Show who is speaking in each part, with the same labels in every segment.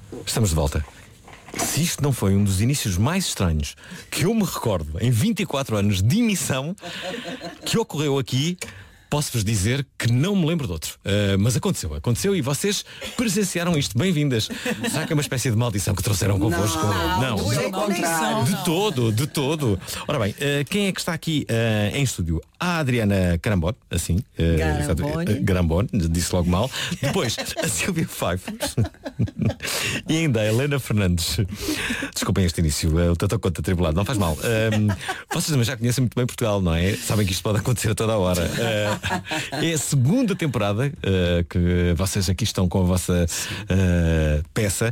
Speaker 1: Estamos de volta. Se isto não foi um dos inícios mais estranhos que eu me recordo em 24 anos de emissão que ocorreu aqui, posso-vos dizer que não me lembro de outro. Mas aconteceu e vocês presenciaram isto. Bem-vindas. Será que é uma espécie de maldição que trouxeram convosco?
Speaker 2: Não.
Speaker 1: De todo. Ora bem, quem é que está aqui em estúdio? A Adriana Garambon, assim. Garambon, disse logo mal. Depois, a Silvia Pfeiffer. E ainda a Helena Fernandes. Desculpem este início, o tanto quanto atribulado, não faz mal. Vocês também já conhecem muito bem Portugal, não é? Sabem que isto pode acontecer a toda a hora. É a segunda temporada que vocês aqui estão com a vossa peça.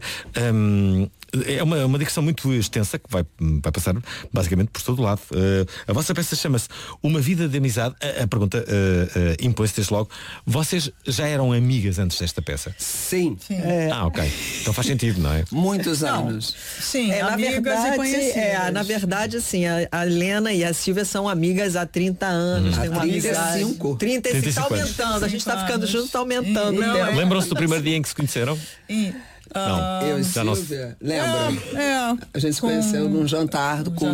Speaker 1: É uma digressão muito extensa que vai passar basicamente por todo o lado. A vossa peça chama-se Uma Vida de Amizade. A pergunta impõe-se desde logo. Vocês já eram amigas antes desta peça?
Speaker 2: Sim.
Speaker 1: Ok. Então faz sentido, não é?
Speaker 2: Muitos anos.
Speaker 3: Sim,
Speaker 4: na verdade,
Speaker 3: na verdade, assim, a Helena e a Silvia são amigas há 30 anos. Tem uma
Speaker 2: 35.
Speaker 3: 35 tá aumentando. A gente tá ficando junto, tá aumentando.
Speaker 1: Lembram-se do primeiro dia em que se conheceram?
Speaker 2: Não, eu e Silvia, lembra? A gente se conheceu num jantar com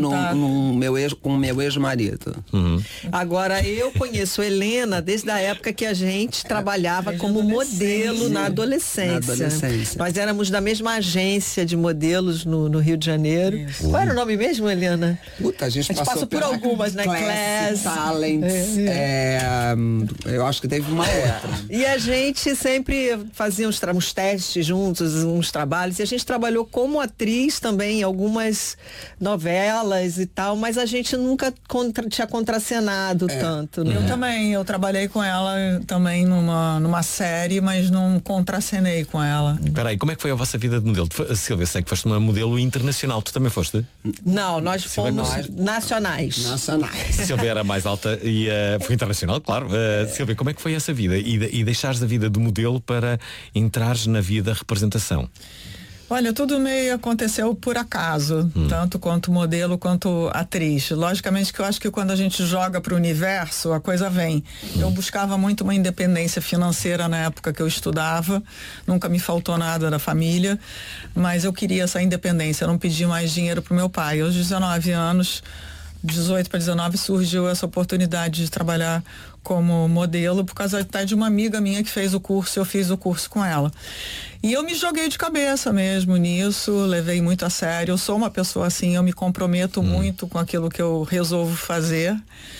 Speaker 2: o meu ex-marido.
Speaker 4: Agora, eu conheço Helena desde a época que a gente trabalhava como modelo na adolescência. Nós éramos da mesma agência de modelos no Rio de Janeiro. Isso. Qual era o nome mesmo, Helena?
Speaker 2: A gente passou
Speaker 4: por algumas, né?
Speaker 2: Class, Talents. Eu acho que teve uma outra.
Speaker 4: E a gente sempre fazia uns testes juntos, uns trabalhos, e a gente trabalhou como atriz também em algumas novelas e tal, mas a gente nunca tinha contracenado tanto, né?
Speaker 3: Eu também, eu trabalhei com ela também numa série, mas não contracenei com ela.
Speaker 1: Peraí, como é que foi a vossa vida de modelo? Silvia, sei que foste uma modelo internacional, tu também foste?
Speaker 4: Não, nós fomos nacionais.
Speaker 1: Silvia era mais alta e foi internacional, claro. Silvia, como é que foi essa vida? E deixares a vida de modelo para entrares na vida da representação?
Speaker 3: Olha, tudo meio aconteceu por acaso, tanto quanto modelo quanto atriz. Logicamente que eu acho que quando a gente joga para o universo, a coisa vem. Eu buscava muito uma independência financeira na época que eu estudava, nunca me faltou nada da família, mas eu queria essa independência, eu não pedi mais dinheiro pro meu pai. Aos 19 anos, 18 para 19, surgiu essa oportunidade de trabalhar como modelo por causa até de uma amiga minha que fez o curso, eu fiz o curso com ela. E eu me joguei de cabeça mesmo nisso, levei muito a sério. Eu sou uma pessoa assim, eu me comprometo muito com aquilo que eu resolvo fazer.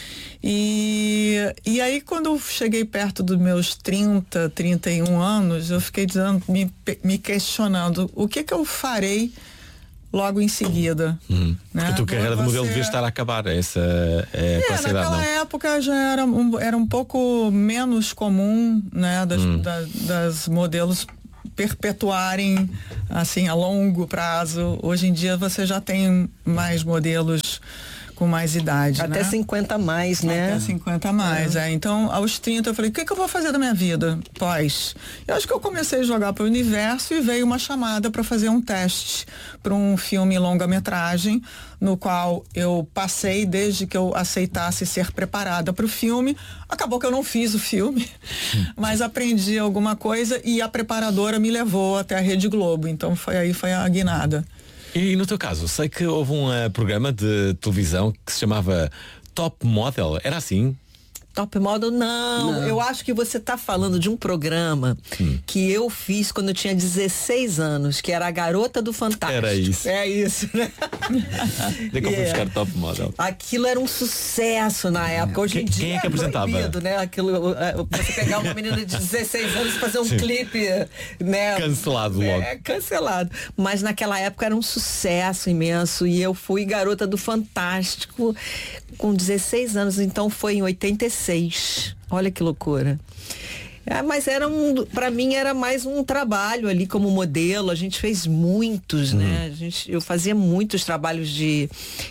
Speaker 3: E aí quando eu cheguei perto dos meus 30, 31 anos, eu fiquei dizendo, me questionando, o que eu farei logo em seguida. Né?
Speaker 1: Porque a tua carreira de modelo devia estar a acabar. Essa é a classe idade,
Speaker 3: naquela época já era um pouco menos comum, né, das modelos perpetuarem assim a longo prazo. Hoje em dia você já tem mais modelos com mais idade,
Speaker 4: até
Speaker 3: né?
Speaker 4: 50 mais, né?
Speaker 3: Até 50 mais, Então, aos 30 eu falei, o que eu vou fazer da minha vida? Eu acho que eu comecei a jogar para o universo e veio uma chamada para fazer um teste para um filme longa-metragem, no qual eu passei desde que eu aceitasse ser preparada para o filme. Acabou que eu não fiz o filme, mas aprendi alguma coisa e a preparadora me levou até a Rede Globo. Então, foi a guinada.
Speaker 1: E no teu caso, sei que houve um programa de televisão que se chamava Top Model, era assim?
Speaker 4: Top Model, não. Eu acho que você tá falando de um programa que eu fiz quando eu tinha 16 anos, que era a Garota do Fantástico.
Speaker 1: Era isso.
Speaker 4: É isso, né?
Speaker 1: De como buscar Top Model.
Speaker 4: Aquilo era um sucesso na época. Hoje em dia
Speaker 1: quem é que apresentava?
Speaker 4: Proibido, né? Aquilo, você pegar uma menina de 16 anos e fazer um clipe, né?
Speaker 1: Cancelado logo.
Speaker 4: Cancelado. Mas naquela época era um sucesso imenso e eu fui Garota do Fantástico com 16 anos, então foi em 86. Olha que loucura. Mas pra mim era mais um trabalho ali como modelo. A gente fez muitos, né? Eu fazia muitos trabalhos de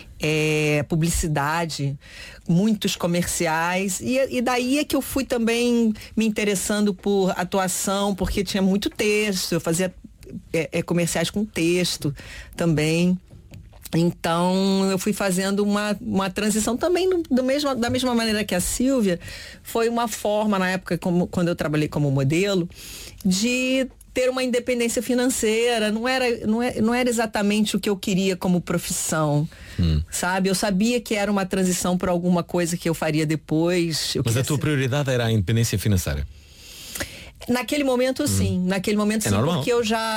Speaker 4: publicidade, muitos comerciais, e daí é que eu fui também me interessando por atuação, porque tinha muito texto. Eu fazia comerciais com texto também. Então eu fui fazendo uma transição também da mesma maneira que a Silvia. Foi uma forma na época, quando eu trabalhei como modelo, de ter uma independência financeira, não era exatamente o que eu queria como profissão, sabe? Eu sabia que era uma transição para alguma coisa que eu faria depois.
Speaker 1: Mas a tua prioridade era a independência financeira?
Speaker 4: Naquele momento, sim. Naquele momento, sim,
Speaker 1: normal.
Speaker 4: porque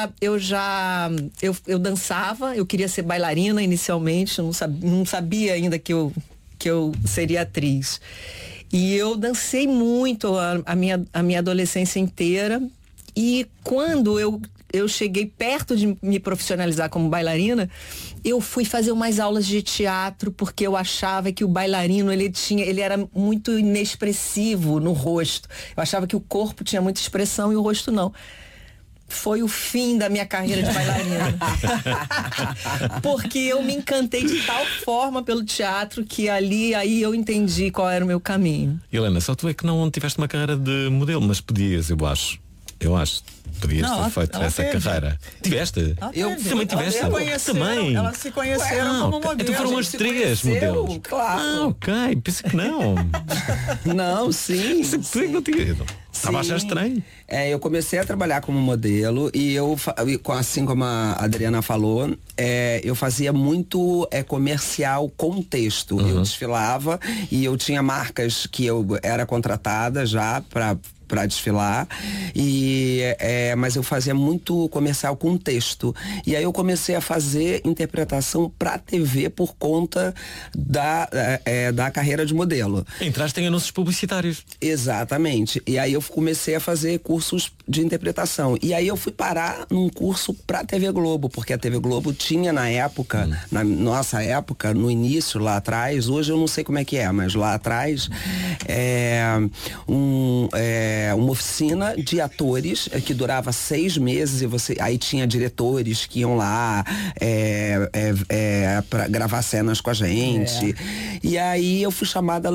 Speaker 4: eu dançava, eu queria ser bailarina inicialmente, eu não sabia ainda que eu seria atriz. E eu dancei muito a minha adolescência inteira. E quando eu cheguei perto de me profissionalizar como bailarina, eu fui fazer umas aulas de teatro, porque eu achava que o bailarino, ele era muito inexpressivo no rosto. Eu achava que o corpo tinha muita expressão e o rosto não. Foi o fim da minha carreira de bailarina. Porque eu me encantei de tal forma pelo teatro que aí eu entendi qual era o meu caminho.
Speaker 1: Helena, só tu é que não tiveste uma carreira de modelo, mas podias, eu acho. Podias ter feito essa carreira. Tiveste?
Speaker 3: Eu
Speaker 1: também tiveste.
Speaker 3: Também. Elas se conheceram como modelo.
Speaker 1: Então foram as três modelos.
Speaker 2: Claro.
Speaker 1: Ok. Pensei que não.
Speaker 2: Não, sim.
Speaker 1: Tu é que não tinha. Estava a achar estranho.
Speaker 2: Eu comecei a trabalhar como modelo e assim como a Adriana falou, eu fazia muito comercial com texto. Eu desfilava e eu tinha marcas que eu era contratada já para desfilar, mas eu fazia muito comercial com texto. E aí eu comecei a fazer interpretação pra TV por conta da carreira de modelo.
Speaker 1: Entraste em anúncios publicitários.
Speaker 2: Exatamente. E aí eu comecei a fazer cursos de interpretação. E aí eu fui parar num curso pra TV Globo, porque a TV Globo tinha na época, na nossa época, no início, lá atrás, hoje eu não sei como é que é, mas lá atrás, uma oficina de atores que durava 6 meses e aí tinha diretores que iam lá para gravar cenas com a gente. E aí eu fui chamada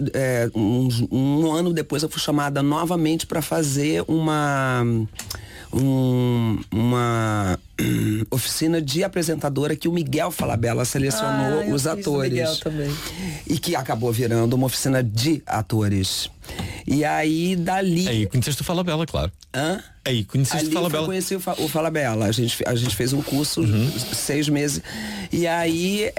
Speaker 2: um ano depois eu fui chamada novamente para fazer uma oficina de apresentadora que o Miguel Falabella selecionou os atores.
Speaker 4: Miguel também.
Speaker 2: E que acabou virando uma oficina de atores. E aí, dali...
Speaker 1: Aí conheceste o Falabella, claro.
Speaker 2: Hã?
Speaker 1: Aí conheceste o Falabella.
Speaker 2: Eu conheci o Falabella. A gente fez um curso, 6 meses. E aí,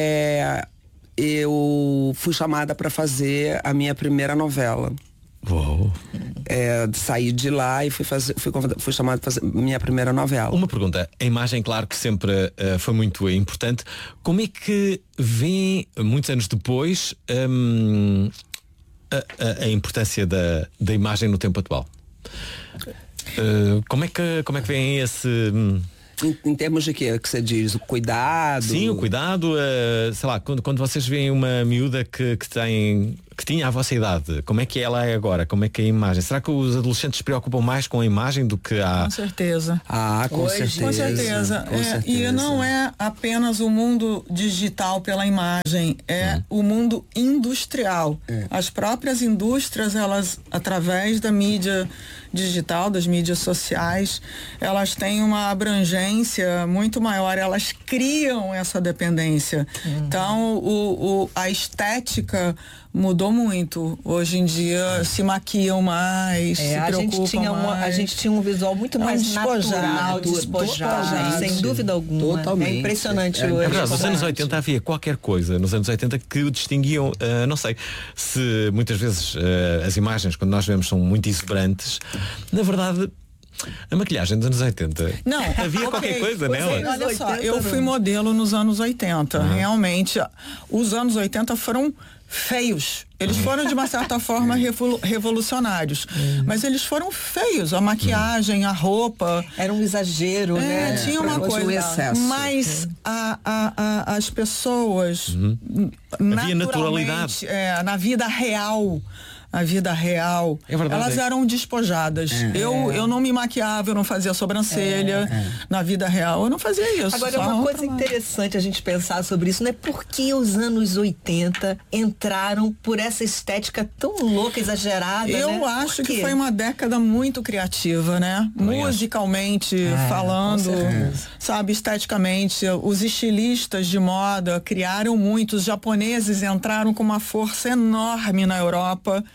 Speaker 2: eu fui chamada para fazer a minha primeira novela.
Speaker 1: Uou.
Speaker 2: Saí de lá e fui chamado para fazer minha primeira novela.
Speaker 1: Uma pergunta, a imagem claro que sempre foi muito importante. Como é que vê, muitos anos depois, a importância da imagem no tempo atual? Como é que vem esse...
Speaker 2: Em termos de quê? Que você diz? O cuidado?
Speaker 1: Sim, o cuidado, sei lá, quando vocês veem uma miúda que tinha a vossa idade, como é que ela é agora? Como é que é a imagem? Será que os adolescentes se preocupam mais com a imagem do que a...
Speaker 3: Com certeza.
Speaker 2: Com certeza.
Speaker 3: Com certeza. E não é apenas o mundo digital pela imagem, o mundo industrial. As próprias indústrias, elas, através da mídia digital, das mídias sociais, elas têm uma abrangência muito maior, elas criam essa dependência. Então, a estética mudou muito. Hoje em dia se maquiam mais, se preocupam mais.
Speaker 4: A gente tinha um visual muito mais despojado, sem dúvida alguma.
Speaker 2: Totalmente.
Speaker 4: É impressionante hoje.
Speaker 1: É verdade, nos anos 80 havia qualquer coisa, nos anos 80 que o distinguiam, não sei, se muitas vezes as imagens, quando nós vemos, são muito exuberantes, na verdade... A maquilhagem dos anos 80.
Speaker 3: Não,
Speaker 1: havia qualquer coisa nela.
Speaker 3: Olha só, eu fui modelo nos anos 80. Realmente, os anos 80 foram feios. Eles foram, de uma certa forma, revolucionários. Mas eles foram feios. A maquiagem, a roupa.
Speaker 4: Era um exagero, né?
Speaker 3: Tinha uma coisa.
Speaker 2: Excesso.
Speaker 3: Mas as pessoas,
Speaker 1: havia naturalidade.
Speaker 3: Na vida real, elas eram despojadas. Eu não me maquiava, eu não fazia sobrancelha. Na vida real, eu não fazia isso.
Speaker 4: Agora, uma coisa interessante a gente pensar sobre isso, né? Por que os anos 80 entraram por essa estética tão louca, exagerada,
Speaker 3: Eu acho que foi uma década muito criativa, né? Musicalmente falando, sabe, esteticamente. Os estilistas de moda criaram muito. Os japoneses entraram com uma força enorme na Europa.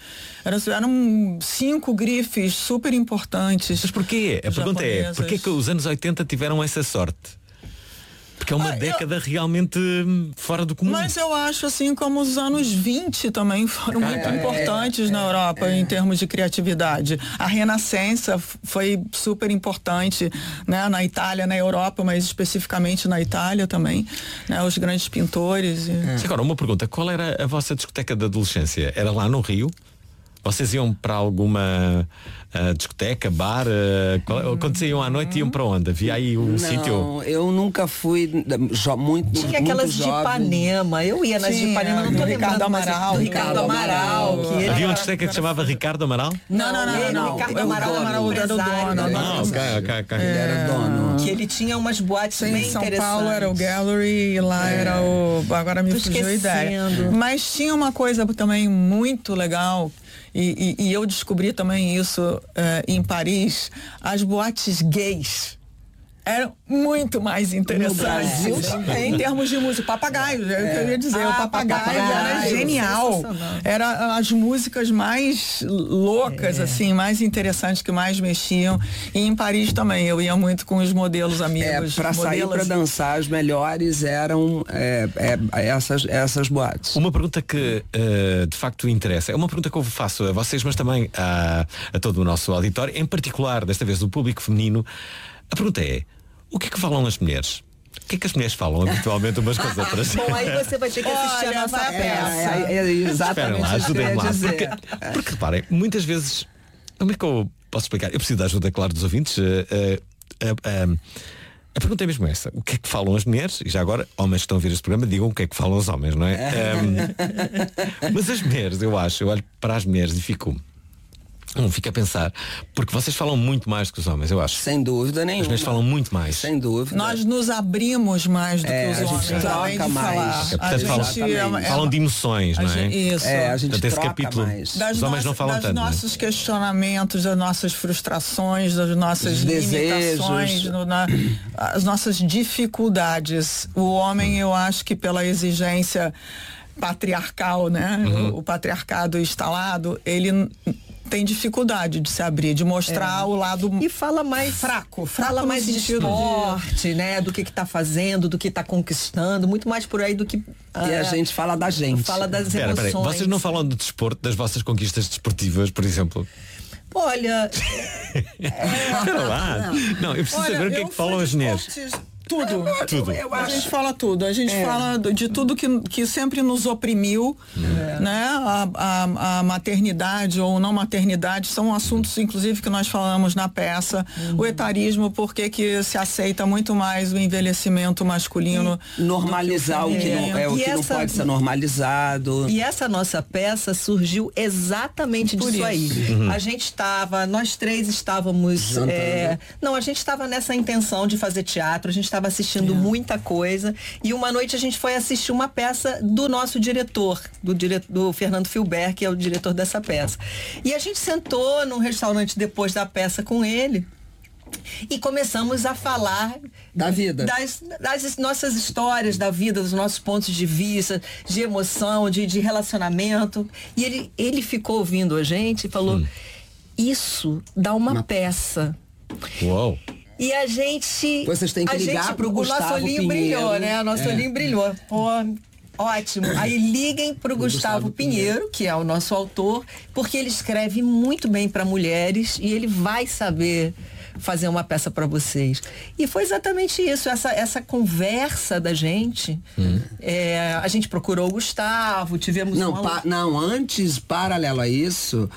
Speaker 3: Eram 5 grifes super importantes.
Speaker 1: Mas porquê? A pergunta é, porquê que os anos 80 tiveram essa sorte? Porque é uma década realmente fora do comum.
Speaker 3: Mas eu acho assim como os anos 20 também foram muito importantes na Europa em termos de criatividade. A Renascença foi super importante, né, na Itália, na Europa, mas especificamente na Itália também, né, os grandes pintores.
Speaker 1: Agora, uma pergunta, qual era a vossa discoteca de adolescência? Era lá no Rio? Vocês iam para alguma discoteca, bar? Quando saíam à noite iam para onde? Havia aí um sítio?
Speaker 2: Não, eu nunca fui muito.
Speaker 4: Tinha aquelas de Ipanema. Eu ia nas de Ipanema, não tô
Speaker 3: Ricardo Amaral.
Speaker 4: Do Ricardo Amaral.
Speaker 1: Havia uma discoteca que se chamava Ricardo Amaral?
Speaker 3: Não.
Speaker 4: Ricardo Amaral era o dono.
Speaker 1: Ok.
Speaker 2: Ele era dono.
Speaker 4: Que ele tinha umas boates bem
Speaker 3: São
Speaker 4: interessantes.
Speaker 3: Paulo era o Gallery e lá era o... Agora me fugiu a ideia. Mas tinha uma coisa também muito legal. E eu descobri também isso em Paris, as boates gays eram muito mais interessantes em termos de música. Papagaio, eu ia dizer, o papagaio era genial. Era as músicas mais loucas, assim, mais interessantes, que mais mexiam. E em Paris também, eu ia muito com os modelos amigos.
Speaker 2: Para sair para dançar, as melhores eram essas boates.
Speaker 1: Uma pergunta que de facto interessa, é uma pergunta que eu faço a vocês, mas também a todo o nosso auditório, em particular, desta vez, do público feminino. A pergunta é: o que é que falam as mulheres? O que é que as mulheres falam habitualmente umas com as outras?
Speaker 4: Bom, aí você vai ter que assistir a nossa peça.
Speaker 2: Exatamente.
Speaker 1: Lá, ajudem-me lá. Porque reparem, muitas vezes, como é que eu posso explicar? Eu preciso da ajuda, claro, dos ouvintes. A pergunta é mesmo essa: o que é que falam as mulheres? E já agora, homens que estão a ouvir este programa, digam o que é que falam os homens, não é? Mas as mulheres, eu olho para as mulheres e fico a pensar, porque vocês falam muito mais que os homens, eu acho.
Speaker 2: Sem dúvida nenhuma.
Speaker 1: As mulheres falam muito mais.
Speaker 2: Sem dúvida.
Speaker 3: Nós nos abrimos mais do que os homens.
Speaker 2: Troca mais.
Speaker 1: Portanto, falam de emoções, não é?
Speaker 3: Isso.
Speaker 2: A gente
Speaker 1: Portanto, esse
Speaker 2: troca
Speaker 1: capítulo,
Speaker 2: mais.
Speaker 1: os homens não falam tanto.
Speaker 3: Dos nossos questionamentos, das nossas frustrações, das nossas limitações, as nossas dificuldades. O homem, eu acho que pela exigência patriarcal, né? O patriarcado instalado, ele tem dificuldade de se abrir, de mostrar o lado
Speaker 4: e fala mais
Speaker 3: fraco
Speaker 4: fala mais de esporte, né, do que tá fazendo, do que tá conquistando, muito mais por aí do que
Speaker 2: e a gente fala da gente.
Speaker 4: Fala das emoções.
Speaker 1: Vocês não falam do desporto, das vossas conquistas desportivas, por exemplo?
Speaker 4: Olha,
Speaker 1: espera lá. Não, eu preciso saber o que é que falam as mulheres.
Speaker 3: Tudo. A gente fala tudo. A gente fala de tudo que sempre nos oprimiu, né? A maternidade ou não maternidade são assuntos, inclusive, que nós falamos na peça. O etarismo, porque que se aceita muito mais o envelhecimento masculino.
Speaker 2: Normalizar o que não pode ser normalizado.
Speaker 4: E essa nossa peça surgiu exatamente disso aí. Nós três estávamos... a gente estava nessa intenção de fazer teatro, a gente estava assistindo muita coisa, e uma noite a gente foi assistir uma peça do nosso diretor, do Fernando Filbert, que é o diretor dessa peça. E a gente sentou num restaurante depois da peça com ele e começamos a falar
Speaker 2: da vida,
Speaker 4: das nossas histórias da vida, dos nossos pontos de vista, de emoção, de relacionamento. E ele ficou ouvindo a gente e falou: isso dá uma peça.
Speaker 1: Uau!
Speaker 4: E a gente...
Speaker 2: Vocês têm que ligar pro Gustavo
Speaker 4: O nosso olhinho brilhou, né? O nosso olhinho brilhou. Pô, ótimo. Aí liguem pro Gustavo Pinheiro, que é o nosso autor, porque ele escreve muito bem para mulheres e ele vai saber fazer uma peça para vocês. E foi exatamente isso, essa conversa da gente. A gente procurou o Gustavo, tivemos
Speaker 2: antes, paralelo a isso,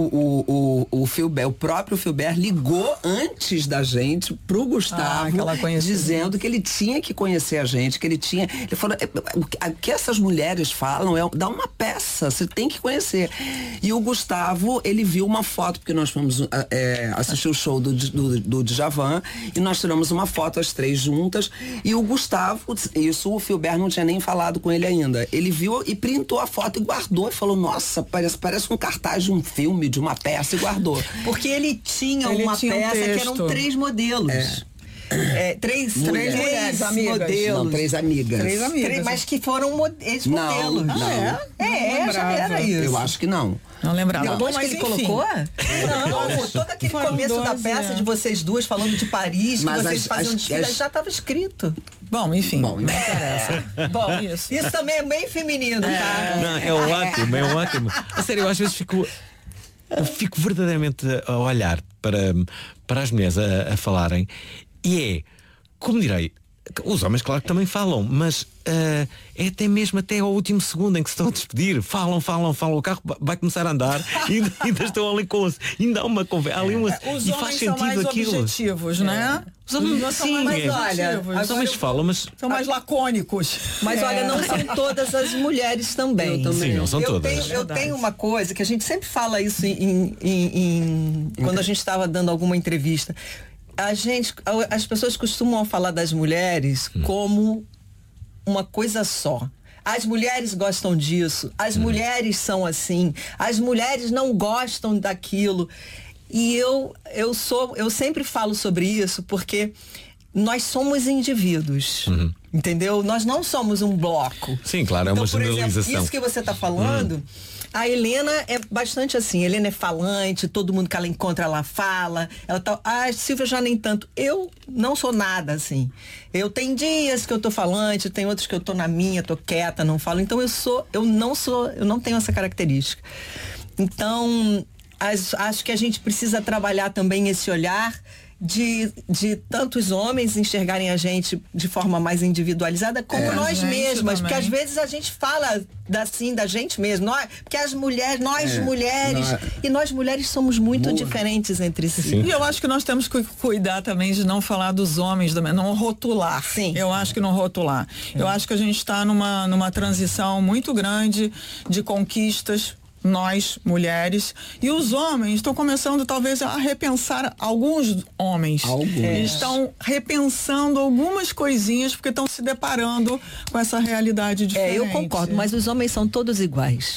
Speaker 2: o Filbert, o próprio Filbert ligou antes da gente pro Gustavo, dizendo que ele tinha que conhecer a gente, ele falou: o que essas mulheres falam dá uma peça, você tem que conhecer. E o Gustavo, ele viu uma foto, porque nós fomos assistir o show do Djavan, e nós tiramos uma foto as três juntas, e o Gustavo, o Filbert não tinha nem falado com ele ainda, ele viu e printou a foto e guardou, e falou: nossa, parece um cartaz de um filme, de uma peça, e guardou.
Speaker 4: Porque ele tinha uma peça que eram 3 modelos. Três mulheres amigas.
Speaker 2: Modelos. Não, 3 amigas.
Speaker 3: 3 amigas.
Speaker 4: Mas que foram modelos.
Speaker 2: Não.
Speaker 4: Já era isso.
Speaker 2: Eu acho que não.
Speaker 3: Não lembrava.
Speaker 4: Não, mas que ele colocou? Não, todo aquele começo da peça de vocês duas falando de Paris, que vocês faziam desfile, já estava escrito.
Speaker 3: Bom, enfim. Bom, não interessa.
Speaker 4: Bom, isso também é bem feminino, tá?
Speaker 1: Não, é ótimo, é ótimo. A sério, eu às vezes fico verdadeiramente a olhar para as mulheres a falarem e como direi, os homens claro que também falam, mas é até mesmo até ao último segundo em que se estão a despedir, falam, o carro vai começar a andar e ainda estão ali ainda há uma conversa,
Speaker 3: os
Speaker 1: e
Speaker 3: homens
Speaker 1: faz
Speaker 3: são
Speaker 1: sentido
Speaker 3: mais
Speaker 1: aquilo.
Speaker 3: Objetivos, né?
Speaker 1: Os homens,
Speaker 3: são mais objetivos.
Speaker 1: Os homens falam, mas
Speaker 3: são mais lacônicos.
Speaker 4: Mas olha, não são todas as mulheres também.
Speaker 1: Sim, não são todas.
Speaker 4: Eu tenho uma coisa que a gente sempre fala isso quando a gente estava dando alguma entrevista. As pessoas costumam falar das mulheres como uma coisa só. As mulheres gostam disso, as mulheres são assim, as mulheres não gostam daquilo. E eu sempre falo sobre isso porque nós somos indivíduos, entendeu? Nós não somos um bloco.
Speaker 1: Sim, claro, então, é uma generalização.
Speaker 4: Exemplo, isso que você está falando, a Helena é bastante assim, a Helena é falante, todo mundo que ela encontra, ela fala, a Silvia já nem tanto. Eu não sou nada assim. Eu tenho dias que eu tô falante, tem outros que eu tô na minha, tô quieta, não falo. Então eu não tenho essa característica. Então, acho que a gente precisa trabalhar também esse olhar de tantos homens enxergarem a gente de forma mais individualizada como nós mesmas, porque às vezes a gente fala da gente mesmo, porque as mulheres, nós mulheres somos muito diferentes entre si.
Speaker 3: Sim. E eu acho que nós temos que cuidar também de não falar dos homens, não rotular.
Speaker 4: Sim.
Speaker 3: Eu acho que não rotular. Eu acho que a gente está numa transição muito grande de conquistas, nós, mulheres, e os homens estão começando talvez a repensar, alguns homens estão repensando algumas coisinhas porque estão se deparando com essa realidade diferente.
Speaker 4: Eu concordo, mas os homens são todos iguais.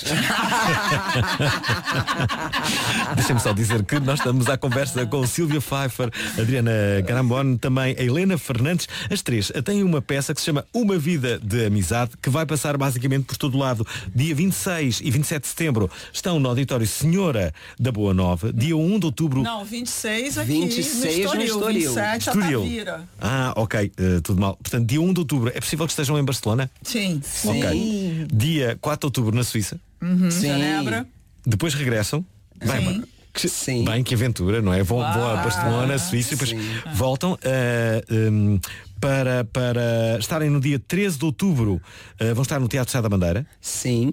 Speaker 1: Deixem-me só dizer que nós estamos à conversa com Silvia Pfeiffer, Adriana Carambone, também a Helena Fernandes. As três têm uma peça que se chama Uma Vida de Amizade, que vai passar basicamente por todo lado. Dia 26 e 27 de setembro estão no auditório Senhora da Boa Nova. Dia 1 de outubro...
Speaker 3: Não, 26 aqui
Speaker 2: 26
Speaker 3: no Estoril. 27 a Tavira.
Speaker 1: Ok, tudo mal. Portanto, dia 1 de outubro, é possível que estejam em Barcelona?
Speaker 3: Sim.
Speaker 1: Ok. Dia 4 de outubro na Suíça.
Speaker 3: Sim. Genebra.
Speaker 1: Depois regressam.
Speaker 3: Sim.
Speaker 1: Bem, que aventura, não é? Vão a Barcelona, Suíça, e depois voltam para estarem no dia 13 de outubro. Vão estar no Teatro Sá da Bandeira.
Speaker 2: Sim.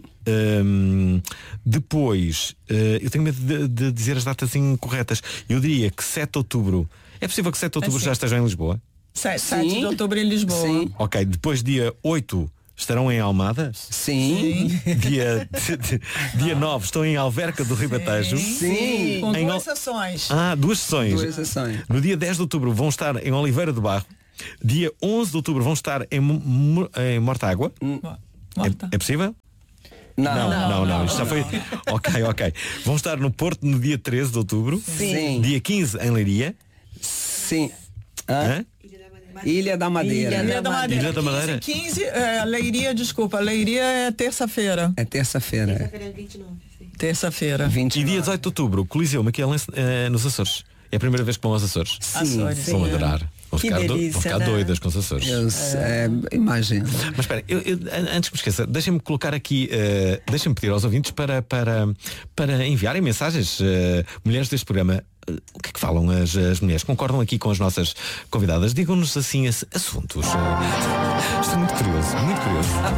Speaker 1: Depois, eu tenho medo de dizer as datas incorretas. Eu diria que 7 de outubro. É possível que 7 de outubro já estejam em Lisboa?
Speaker 3: 7 de outubro em Lisboa.
Speaker 2: Sim.
Speaker 1: Ok, depois dia 8 estarão em Almada?
Speaker 2: Sim.
Speaker 1: Dia 9 estão em Alverca do Ribatejo.
Speaker 2: Sim.
Speaker 3: Com duas sessões.
Speaker 1: 2 sessões.
Speaker 2: 2 sessões.
Speaker 1: No dia 10 de outubro vão estar em Oliveira do Barro. Dia 11 de outubro vão estar em Mortágua. É possível? Não. Isto já foi. Ok. Vão estar no Porto no dia 13 de outubro.
Speaker 2: Sim.
Speaker 1: Dia 15 em Leiria.
Speaker 2: Sim. Ilha da Madeira.
Speaker 3: Ilha da Madeira. 15, Leiria, desculpa. Leiria é terça-feira.
Speaker 2: É terça-feira.
Speaker 5: Terça-feira é 29.
Speaker 3: Terça-feira.
Speaker 1: E dia 18 de outubro, Coliseu Maquialense nos Açores. É a primeira vez que vão aos Açores.
Speaker 2: Sim.
Speaker 1: Vão adorar. Vão
Speaker 4: delícia,
Speaker 1: ficar
Speaker 4: né?
Speaker 1: doidas com os Açores.
Speaker 2: Imagino.
Speaker 1: Mas espera, antes que me esqueça, deixem-me colocar aqui, deixem-me pedir aos ouvintes para enviarem mensagens. Mulheres deste programa, o que é que falam as mulheres? Concordam aqui com as nossas convidadas? Digam-nos assim assuntos. Estou muito curioso, muito curioso.